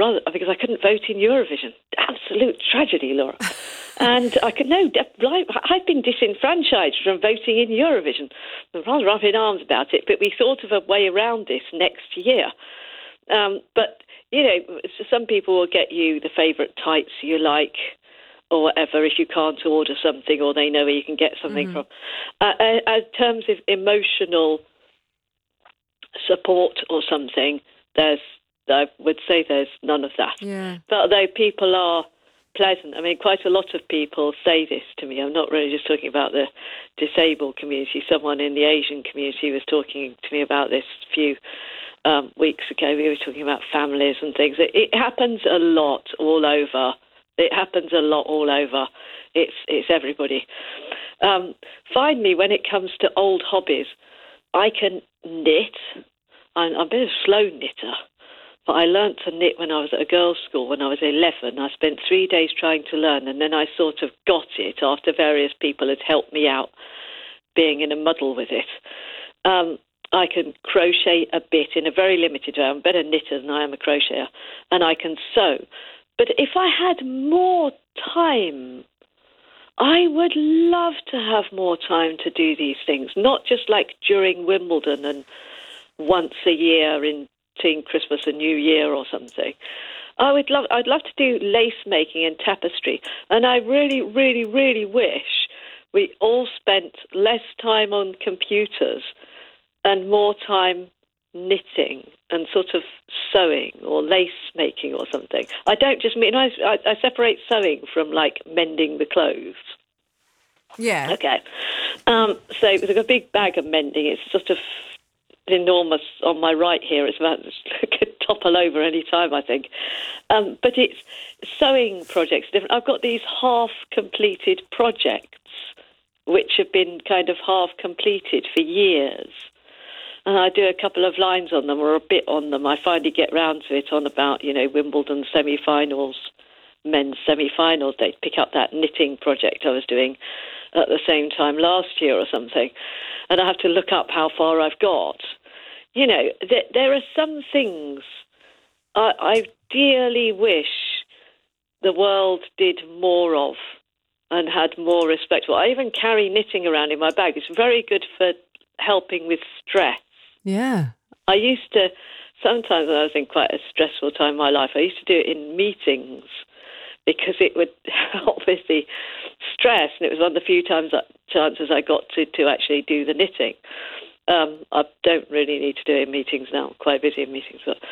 rather, because I couldn't vote in Eurovision. Absolute tragedy, Laura. And I could I've been disenfranchised from voting in Eurovision. I'm rather up in arms about it, but we thought of a way around this next year. But, some people will get you the favourite tights you like or whatever if you can't order something, or they know where you can get something from. In terms of emotional support or something, I would say there's none of that. Yeah. But though people are pleasant, I mean, quite a lot of people say this to me. I'm not really just talking about the disabled community. Someone in the Asian community was talking to me about this a few weeks ago. We were talking about families and things. It happens a lot all over. It's everybody. Finally, when it comes to old hobbies, I can knit. I'm a bit of a slow knitter, but I learnt to knit when I was at a girls' school when I was 11. I spent 3 days trying to learn, and then I sort of got it after various people had helped me out being in a muddle with it. I can crochet a bit in a very limited way. I'm a better knitter than I am a crocheter, and I can sew. But if I had more time, I would love to have more time to do these things, not just like during Wimbledon and once a year in between Christmas and New Year or something. I'd love to do lace making and tapestry, and I really, really, really wish we all spent less time on computers and more time knitting and sort of sewing or lace making or something. I don't just mean, I separate sewing from like mending the clothes. Yeah. Okay. So there's a big bag of mending. It's sort of enormous on my right here. It's about it could topple over any time, I think. But it's sewing projects different. I've got these half-completed projects which have been kind of half-completed for years. And I do a couple of lines on them or a bit on them. I finally get round to it on about, Wimbledon semi-finals, men's semi-finals. They pick up that knitting project I was doing at the same time last year or something. And I have to look up how far I've got. There are some things I dearly wish the world did more of and had more respect for. I even carry knitting around in my bag. It's very good for helping with stress. Yeah. I used to, sometimes when I was in quite a stressful time in my life, I used to do it in meetings because it would help with the stress, and it was one of the few chances I got to actually do the knitting. I don't really need to do it in meetings now. I'm quite busy in meetings, but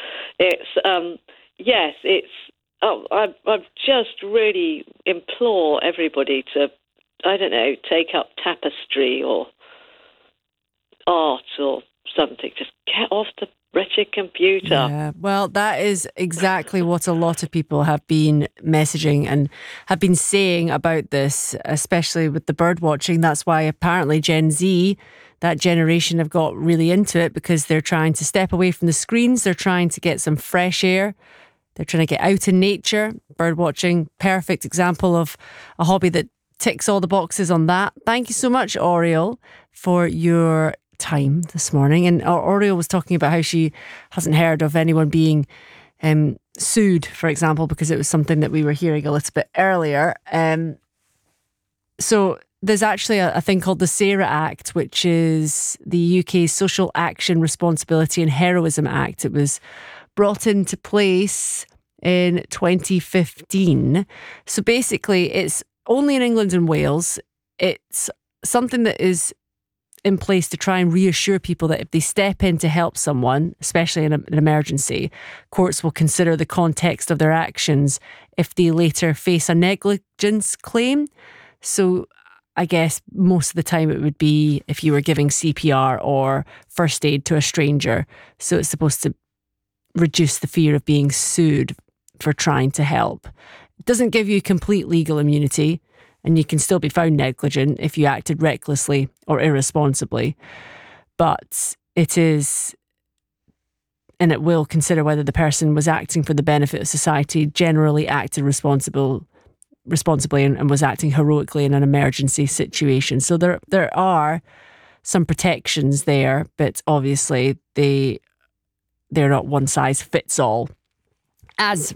I just really implore everybody to, take up tapestry or art or something. Just get off the wretched computer. Yeah, well, that is exactly what a lot of people have been messaging and have been saying about this, especially with the bird watching. That's why apparently Gen Z, that generation, have got really into it because they're trying to step away from the screens. They're trying to get some fresh air. They're trying to get out in nature. Bird watching, perfect example of a hobby that ticks all the boxes on that. Thank you so much, Oriel, for your time this morning. And Oriel was talking about how she hasn't heard of anyone being sued, for example, because it was something that we were hearing a little bit earlier. So there's actually a thing called the SARA Act, which is the UK's Social Action, Responsibility and Heroism Act. It was brought into place in 2015. So basically, it's only in England and Wales. It's something that is in place to try and reassure people that if they step in to help someone, especially in an emergency, courts will consider the context of their actions if they later face a negligence claim. So I guess most of the time it would be if you were giving CPR or first aid to a stranger. So it's supposed to reduce the fear of being sued for trying to help. It doesn't give you complete legal immunity, and you can still be found negligent if you acted recklessly or irresponsibly. But it is, and it will consider whether the person was acting for the benefit of society, generally acted responsibly and was acting heroically in an emergency situation. So there are some protections there, but obviously they're not one size fits all, as